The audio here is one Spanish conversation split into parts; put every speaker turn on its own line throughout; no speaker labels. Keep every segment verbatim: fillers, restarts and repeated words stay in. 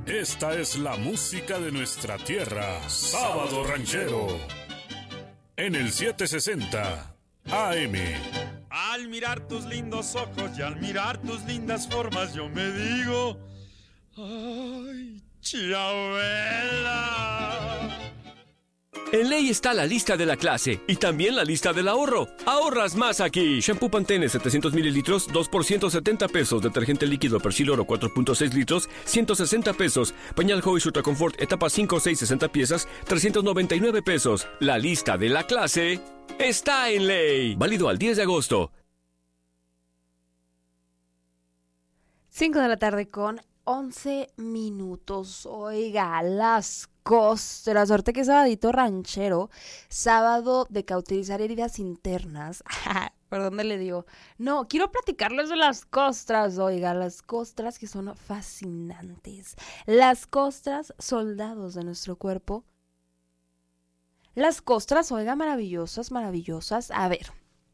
Esta es la música de nuestra tierra, Sábado Ranchero, en el setecientos sesenta A M.
Al mirar tus lindos ojos y al mirar tus lindas formas, yo me digo, ay, Chabela.
En Ley está la lista de la clase y también la lista del ahorro. Ahorras más aquí. Shampoo Pantene setecientos mililitros, dos por ciento setenta pesos. Detergente líquido Persil Oro cuatro punto seis litros, ciento sesenta pesos. Pañal Hobbies Ultra Confort etapa cinco, seis, sesenta piezas, trescientos noventa y nueve pesos. La lista de la clase está en Ley. Válido al diez de agosto.
cinco de la tarde con once minutos. Oiga, las costras, ahorita que es sabadito ranchero, sábado de cauterizar heridas internas. ¿Por dónde le digo? No, quiero platicarles de las costras, oiga, las costras que son fascinantes. Las costras, soldados de nuestro cuerpo. Las costras, oiga, maravillosas, maravillosas. A ver,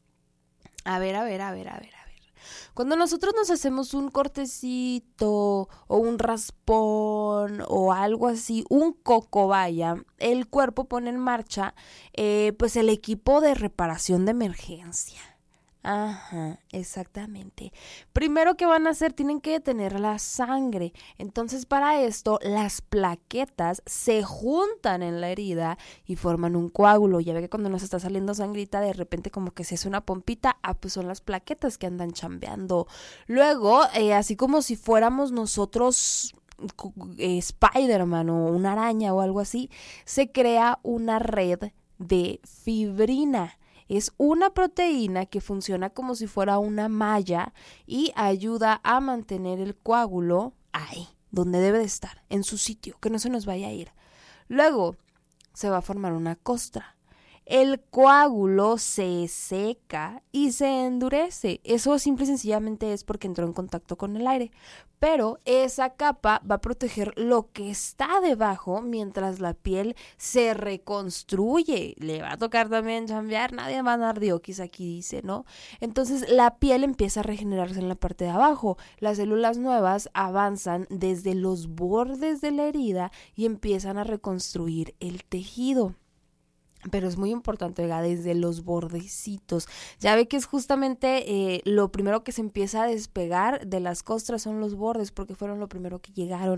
a ver, a ver, a ver, a ver. Cuando nosotros nos hacemos un cortecito o un raspón o algo así, un coco, vaya, el cuerpo pone en marcha eh, pues el equipo de reparación de emergencia. Ajá, exactamente. Primero que van a hacer, tienen que detener la sangre. Entonces, para esto, las plaquetas se juntan en la herida y forman un coágulo. Ya ve que cuando nos está saliendo sangrita, de repente como que se hace una pompita, ah, pues son las plaquetas que andan chambeando. Luego, eh, así como si fuéramos nosotros eh, Spider-Man o una araña o algo así, se crea una red de fibrina. Es una proteína que funciona como si fuera una malla y ayuda a mantener el coágulo ahí, donde debe de estar, en su sitio, que no se nos vaya a ir. Luego se va a formar una costra. El coágulo se seca y se endurece. Eso simple y sencillamente es porque entró en contacto con el aire. Pero esa capa va a proteger lo que está debajo mientras la piel se reconstruye. Le va a tocar también chambear, nadie va a dar dioquis aquí, dice, ¿no? Entonces la piel empieza a regenerarse en la parte de abajo. Las células nuevas avanzan desde los bordes de la herida y empiezan a reconstruir el tejido. Pero es muy importante, oiga, desde los bordecitos. Ya ve que es justamente eh, lo primero que se empieza a despegar de las costras son los bordes, porque fueron lo primero que llegaron.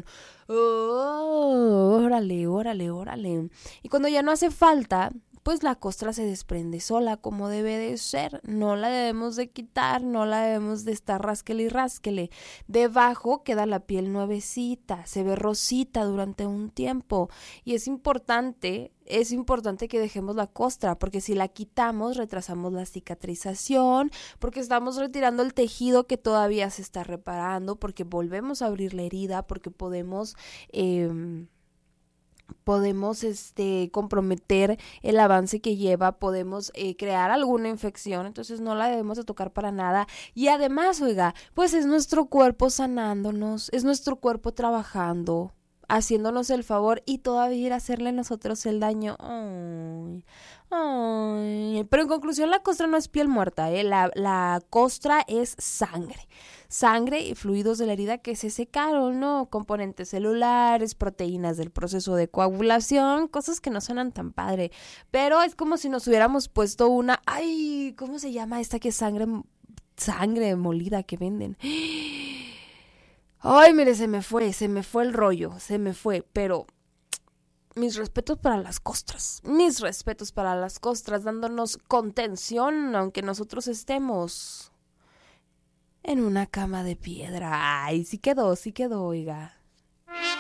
Oh, órale, órale, órale. Y cuando ya no hace falta, pues la costra se desprende sola, como debe de ser. No la debemos de quitar, no la debemos de estar rasquele y rasquele. Debajo queda la piel nuevecita, se ve rosita durante un tiempo. Y es importante, es importante que dejemos la costra, porque si la quitamos, retrasamos la cicatrización, porque estamos retirando el tejido que todavía se está reparando, porque volvemos a abrir la herida, porque podemos... Eh, podemos este comprometer el avance que lleva, podemos eh, crear alguna infección, entonces no la debemos de tocar para nada. Y además, oiga, pues es nuestro cuerpo sanándonos, es nuestro cuerpo trabajando, haciéndonos el favor y todavía ir a hacerle a nosotros el daño. Ay, ay. Pero en conclusión, la costra no es piel muerta, ¿eh? la, la costra es sangre. Sangre y fluidos de la herida que se secaron, ¿no? Componentes celulares, proteínas del proceso de coagulación, cosas que no suenan tan padre. Pero es como si nos hubiéramos puesto una... ¡Ay! ¿Cómo se llama esta que es sangre, sangre molida que venden? Ay, mire, se me fue, se me fue el rollo, se me fue, pero... Mis respetos para las costras, mis respetos para las costras, dándonos contención, aunque nosotros estemos... en una cama de piedra. Ay, sí quedó, sí quedó, oiga.